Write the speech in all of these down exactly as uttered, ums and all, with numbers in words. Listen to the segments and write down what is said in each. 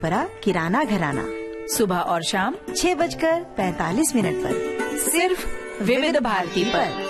परा किराना घराना सुबह और शाम छह बजकर पैतालीस मिनट पर सिर्फ विविध भारती पर।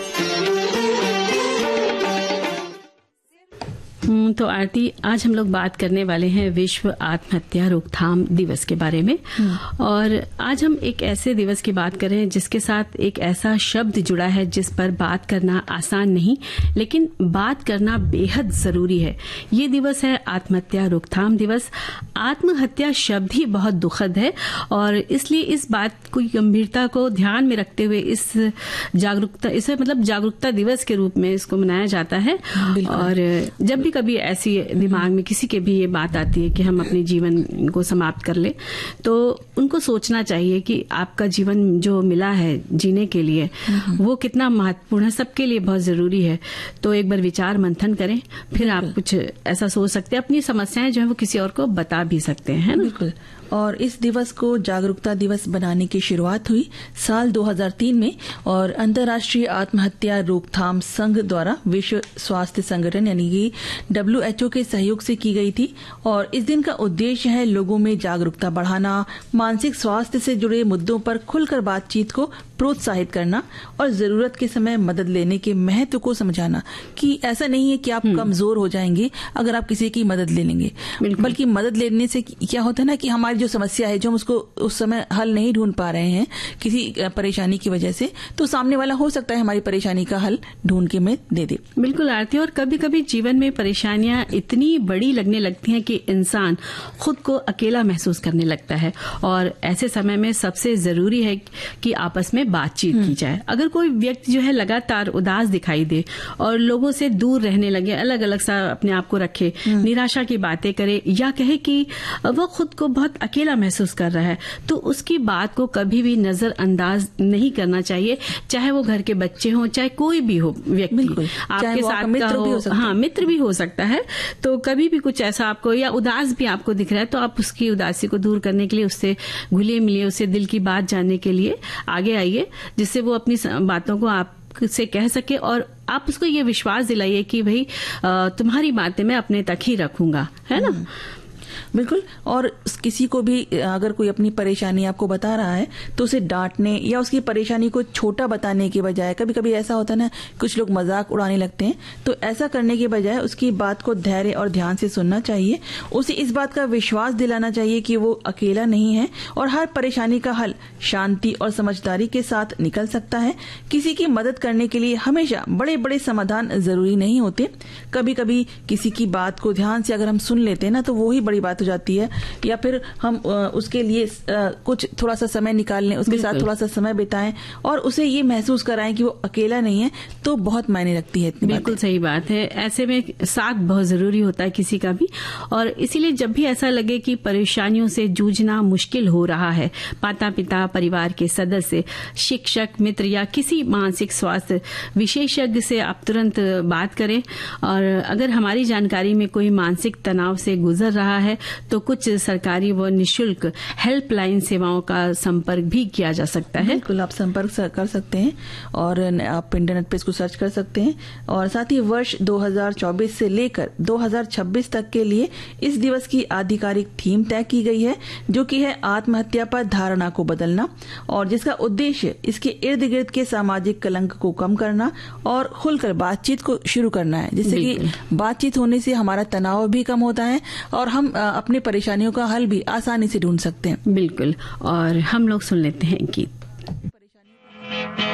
तो आरती, आज हम लोग बात करने वाले हैं विश्व आत्महत्या रोकथाम दिवस के बारे में। और आज हम एक ऐसे दिवस की बात कर रहे हैं जिसके साथ एक ऐसा शब्द जुड़ा है जिस पर बात करना आसान नहीं, लेकिन बात करना बेहद जरूरी है। ये दिवस है आत्महत्या रोकथाम दिवस। आत्महत्या शब्द ही बहुत दुखद है और इसलिए इस बात को गंभीरता को ध्यान में रखते हुए इस जागरूकता इसे मतलब जागरूकता दिवस के रूप में इसको मनाया जाता है। और जब भी कभी ऐसी दिमाग में किसी के भी ये बात आती है कि हम अपने जीवन को समाप्त कर ले, तो उनको सोचना चाहिए कि आपका जीवन जो मिला है जीने के लिए वो कितना महत्वपूर्ण है, सबके लिए बहुत जरूरी है। तो एक बार विचार मंथन करें, फिर आप कुछ ऐसा सोच सकते हैं, अपनी समस्याएं जो है वो किसी और को बता भी सकते हैं, है ना? बिल्कुल। और इस दिवस को जागरूकता दिवस बनाने की शुरुआत हुई साल दो हज़ार तीन में और अंतर्राष्ट्रीय आत्महत्या रोकथाम संघ द्वारा विश्व स्वास्थ्य संगठन यानी कि डब्ल्यू एच ओ के सहयोग से की गई थी। और इस दिन का उद्देश्य है लोगों में जागरूकता बढ़ाना, मानसिक स्वास्थ्य से जुड़े मुद्दों पर खुलकर बातचीत को प्रोत्साहित करना और जरूरत के समय मदद लेने के महत्व को समझाना कि ऐसा नहीं है कि आप कमजोर हो जाएंगे अगर आप किसी की मदद ले लेंगे, बल्कि मदद लेने से क्या होता है ना कि हमारी जो समस्या है, जो हम उसको उस समय हल नहीं ढूंढ पा रहे हैं किसी परेशानी की वजह से, तो सामने वाला हो सकता है हमारी परेशानी का हल ढूंढ के में दे दे। बिल्कुल आरती, और कभी कभी जीवन में परेशानियां इतनी बड़ी लगने लगती हैं कि इंसान खुद को अकेला महसूस करने लगता है। और ऐसे समय में सबसे जरूरी है कि आपस में बातचीत की जाए। अगर कोई व्यक्ति जो है लगातार उदास दिखाई दे और लोगों से दूर रहने लगे, अलग अलग सा अपने आप को रखे, निराशा की बातें करे या कहे कि वो खुद को बहुत अकेला महसूस कर रहा है, तो उसकी बात को कभी भी नजरअंदाज नहीं करना चाहिए। चाहे वो घर के बच्चे हों, चाहे कोई भी हो व्यक्ति, आपके साथ का हो, हाँ मित्र भी हो सकता है। तो कभी भी कुछ ऐसा आपको या उदास भी आपको दिख रहा है, तो आप उसकी उदासी को दूर करने के लिए उससे घुलिए मिलिए, उससे दिल की बात जानने के लिए आगे आइए, जिससे वो अपनी बातों को आप से कह सके और आप उसको ये विश्वास दिलाइए कि भाई तुम्हारी बातें मैं अपने तक ही रखूंगा, है ना? बिल्कुल। और किसी को भी अगर कोई अपनी परेशानी आपको बता रहा है तो उसे डांटने या उसकी परेशानी को छोटा बताने के बजाय, कभी कभी ऐसा होता है ना कुछ लोग मजाक उड़ाने लगते हैं, तो ऐसा करने के बजाय उसकी बात को धैर्य और ध्यान से सुनना चाहिए। उसे इस बात का विश्वास दिलाना चाहिए कि वो अकेला नहीं है और हर परेशानी का हल शांति और समझदारी के साथ निकल सकता है। किसी की मदद करने के लिए हमेशा बड़े बड़े समाधान जरूरी नहीं होते। कभी कभी किसी की बात को ध्यान से अगर हम सुन लेते हैं ना, तो वो ही बड़ी बात हो जाती है। या फिर हम उसके लिए कुछ थोड़ा सा समय निकाल लें, उसके साथ थोड़ा सा समय बिताएं और उसे ये महसूस कराएं कि वो अकेला नहीं है, तो बहुत मायने रखती है। बिल्कुल सही बात है। ऐसे में साथ बहुत जरूरी होता है किसी का भी। और इसीलिए जब भी ऐसा लगे कि परेशानियों से जूझना मुश्किल हो रहा है, माता पिता, परिवार के सदस्य, शिक्षक, मित्र या किसी मानसिक स्वास्थ्य विशेषज्ञ से आप तुरंत बात करें। और अगर हमारी जानकारी में कोई मानसिक तनाव से गुजर रहा है तो कुछ सरकारी व निशुल्क हेल्पलाइन सेवाओं का संपर्क भी किया जा सकता है। बिल्कुल, आप संपर्क कर सकते हैं और आप इंटरनेट पे इसको सर्च कर सकते हैं। और साथ ही वर्ष दो हज़ार चौबीस से लेकर दो हज़ार छब्बीस तक के लिए इस दिवस की आधिकारिक थीम तय की गई है, जो कि है आत्महत्या पर धारणा को बदलना, और जिसका उद्देश्य इसके इर्द गिर्द के सामाजिक कलंक को कम करना और खुलकर बातचीत को शुरू करना है, जिससे कि बातचीत होने से हमारा तनाव भी कम होता है और हम अपनी परेशानियों का हल भी आसानी से ढूंढ सकते हैं। बिल्कुल। और हम लोग सुन लेते हैं गीत।